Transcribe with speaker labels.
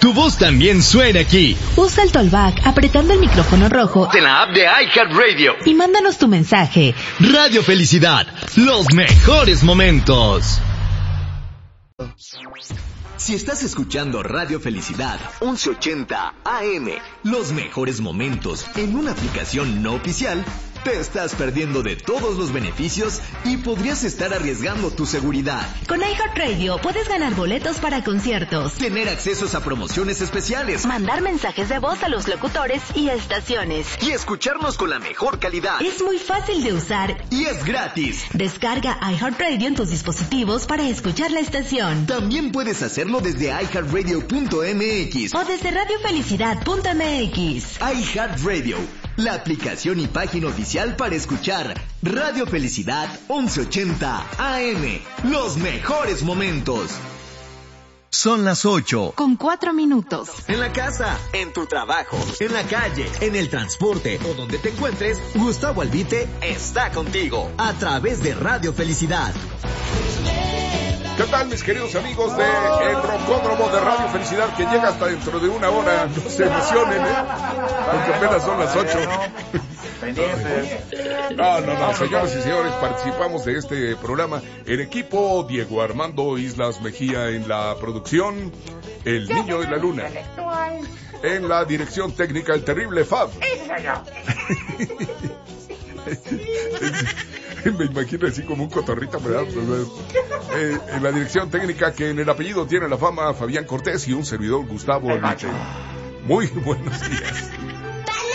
Speaker 1: tu voz también suena aquí.
Speaker 2: Usa el Tollback apretando el micrófono rojo
Speaker 1: En la app de iHeartRadio.
Speaker 2: y mándanos tu mensaje.
Speaker 1: Radio Felicidad, los mejores momentos. Si estás escuchando Radio Felicidad 1180 AM, los mejores momentos en una aplicación no oficial, te estás perdiendo de todos los beneficios y podrías estar arriesgando tu seguridad.
Speaker 2: Con iHeartRadio puedes ganar boletos para conciertos,
Speaker 1: Tener accesos a promociones especiales
Speaker 2: mandar mensajes de voz a los locutores y estaciones.
Speaker 1: y escucharnos con la mejor calidad.
Speaker 2: Es muy fácil de usar.
Speaker 1: Y es gratis.
Speaker 2: Descarga iHeartRadio en tus dispositivos para escuchar la estación.
Speaker 1: También puedes hacerlo desde iHeartRadio.mx.
Speaker 2: O desde radiofelicidad.mx.
Speaker 1: iHeartRadio, la aplicación y página oficial para escuchar Radio Felicidad 1180 AM. Los mejores momentos. Son las 8.
Speaker 2: Con 4 minutos.
Speaker 1: En la casa, en tu trabajo, en la calle, en el transporte o donde te encuentres, Gustavo Albite está contigo a través de Radio Felicidad.
Speaker 3: ¿Qué tal, mis queridos amigos de El Rocódromo de Radio Felicidad, que llega hasta dentro de una hora? No se emocionen, porque apenas son las 8. No, señoras y señores, participamos de este programa. El equipo: Diego Armando Islas Mejía en la producción, El Niño de la Luna. En la dirección técnica, el terrible Fab. Me imagino así como un cotorrito, ¿verdad? En la dirección técnica, que en el apellido tiene la fama, Fabián Cortés, y un servidor, Gustavo Albite. Muy buenos días.